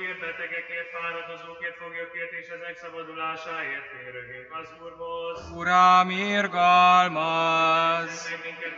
Vándorlókért, betegekért, fáradozókért, foglyokért és ezek szabadulásáért kérünk az Úrhoz. Uram, irgalmaz! Meg minket